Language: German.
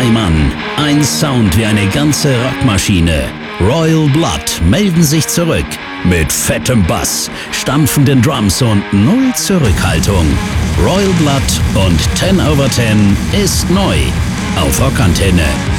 Mann, ein Sound wie eine ganze Rockmaschine. Royal Blood melden sich zurück. Mit fettem Bass, stampfenden Drums und null Zurückhaltung. Royal Blood und 10 over 10 ist neu. Auf Rockantenne.